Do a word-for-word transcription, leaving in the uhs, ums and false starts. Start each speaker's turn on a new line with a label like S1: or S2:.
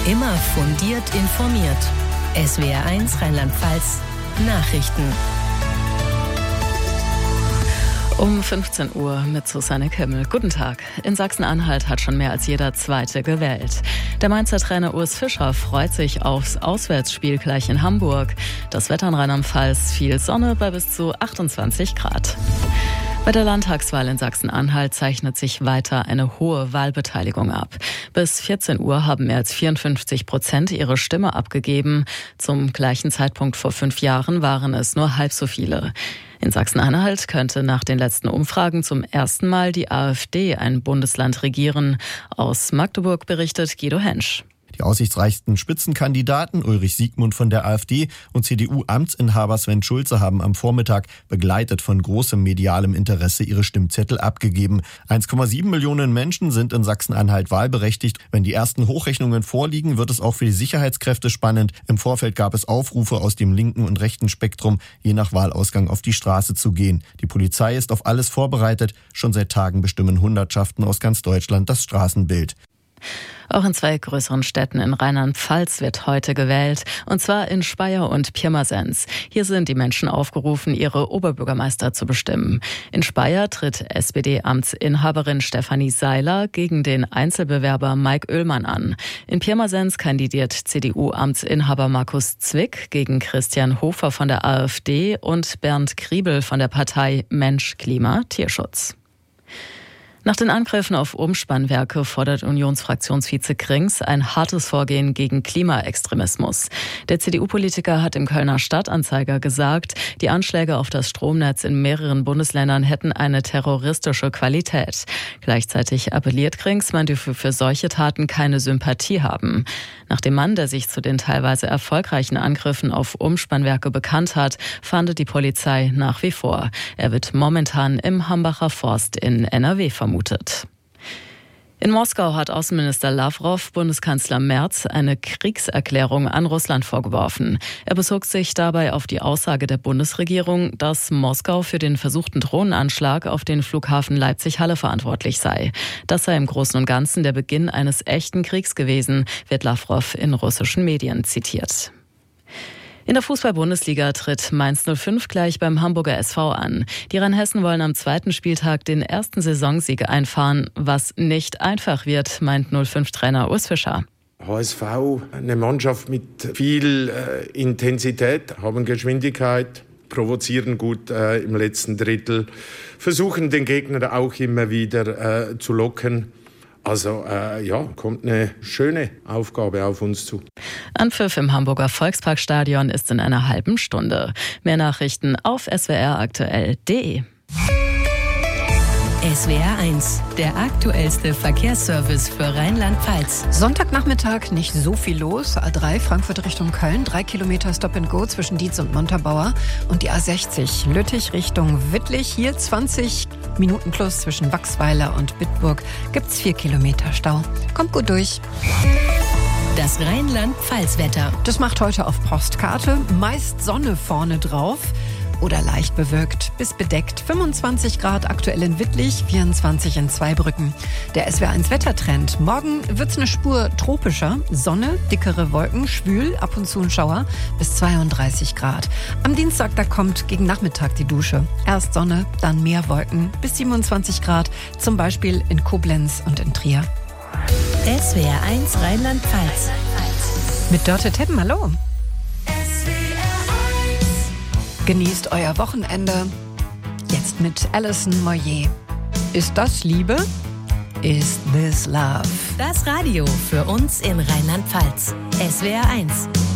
S1: Immer fundiert informiert. S W R eins Rheinland-Pfalz Nachrichten.
S2: Um fünfzehn Uhr mit Susanne Kimmel. Guten Tag. In Sachsen-Anhalt hat schon mehr als jeder Zweite gewählt. Der Mainzer Trainer Urs Fischer freut sich aufs Auswärtsspiel gleich in Hamburg. Das Wetter in Rheinland-Pfalz, viel Sonne bei bis zu achtundzwanzig Grad. Bei der Landtagswahl in Sachsen-Anhalt zeichnet sich weiter eine hohe Wahlbeteiligung ab. Bis vierzehn Uhr haben mehr als vierundfünfzig Prozent ihre Stimme abgegeben. Zum gleichen Zeitpunkt vor fünf Jahren waren es nur halb so viele. In Sachsen-Anhalt könnte nach den letzten Umfragen zum ersten Mal die AfD ein Bundesland regieren. Aus Magdeburg berichtet Guido Hensch.
S3: Die aussichtsreichsten Spitzenkandidaten Ulrich Siegmund von der AfD und C D U-Amtsinhaber Sven Schulze haben am Vormittag, begleitet von großem medialem Interesse, ihre Stimmzettel abgegeben. eins Komma sieben Millionen Menschen sind in Sachsen-Anhalt wahlberechtigt. Wenn die ersten Hochrechnungen vorliegen, wird es auch für die Sicherheitskräfte spannend. Im Vorfeld gab es Aufrufe aus dem linken und rechten Spektrum, je nach Wahlausgang auf die Straße zu gehen. Die Polizei ist auf alles vorbereitet. Schon seit Tagen bestimmen Hundertschaften aus ganz Deutschland das Straßenbild.
S2: Auch in zwei größeren Städten in Rheinland-Pfalz wird heute gewählt, und zwar in Speyer und Pirmasens. Hier sind die Menschen aufgerufen, ihre Oberbürgermeister zu bestimmen. In Speyer tritt S P D-Amtsinhaberin Stefanie Seiler gegen den Einzelbewerber Mike Oehlmann an. In Pirmasens kandidiert C D U-Amtsinhaber Markus Zwick gegen Christian Hofer von der AfD und Bernd Kriebel von der Partei Mensch, Klima, Tierschutz. Nach den Angriffen auf Umspannwerke fordert Unionsfraktionsvize Krings ein hartes Vorgehen gegen Klimaextremismus. Der C D U-Politiker hat im Kölner Stadtanzeiger gesagt, die Anschläge auf das Stromnetz in mehreren Bundesländern hätten eine terroristische Qualität. Gleichzeitig appelliert Krings, man dürfe für solche Taten keine Sympathie haben. Nach dem Mann, der sich zu den teilweise erfolgreichen Angriffen auf Umspannwerke bekannt hat, fahndet die Polizei nach wie vor. Er wird momentan im Hambacher Forst in N R W vermutet. In Moskau hat Außenminister Lavrov Bundeskanzler Merz eine Kriegserklärung an Russland vorgeworfen. Er bezog sich dabei auf die Aussage der Bundesregierung, dass Moskau für den versuchten Drohnenanschlag auf den Flughafen Leipzig-Halle verantwortlich sei. Das sei im Großen und Ganzen der Beginn eines echten Kriegs gewesen, wird Lavrov in russischen Medien zitiert. In der Fußball-Bundesliga tritt Mainz null fünf gleich beim Hamburger S V an. Die Rheinhessen wollen am zweiten Spieltag den ersten Saisonsieg einfahren, was nicht einfach wird, meint null fünf Trainer Urs Fischer.
S4: H S V, eine Mannschaft mit viel äh, Intensität, haben Geschwindigkeit, provozieren gut äh, im letzten Drittel, versuchen den Gegner auch immer wieder äh, zu locken. Also äh, ja, kommt eine schöne Aufgabe auf uns zu.
S2: Anpfiff im Hamburger Volksparkstadion ist in einer halben Stunde. Mehr Nachrichten auf s w r aktuell punkt d e.
S1: S W R eins, der aktuellste Verkehrsservice für Rheinland-Pfalz.
S5: Sonntagnachmittag nicht so viel los. A drei Frankfurt Richtung Köln, drei Kilometer Stop and Go zwischen Dietz und Montabaur. Und die A sechzig Lüttich Richtung Wittlich. Hier zwanzig Minuten plus zwischen Wachsweiler und Bitburg. Gibt's vier Kilometer Stau. Kommt gut durch.
S1: Das Rheinland-Pfalz-Wetter.
S5: Das macht heute auf Postkarte meist Sonne vorne drauf. Oder leicht bewölkt bis bedeckt. fünfundzwanzig Grad aktuell in Wittlich, vierundzwanzig in Zweibrücken. Der S W R eins Wettertrend. Morgen wird's eine Spur tropischer. Sonne, dickere Wolken, schwül, ab und zu ein Schauer bis zweiunddreißig Grad. Am Dienstag, da kommt gegen Nachmittag die Dusche. Erst Sonne, dann mehr Wolken bis siebenundzwanzig Grad. Zum Beispiel in Koblenz und in Trier.
S1: S W R eins Rheinland-Pfalz.
S5: Mit Dörte Teppen, hallo. Genießt euer Wochenende. Jetzt mit Alison Moyet. Ist das Liebe? Is this love?
S1: Das Radio für uns in Rheinland-Pfalz. S W R eins.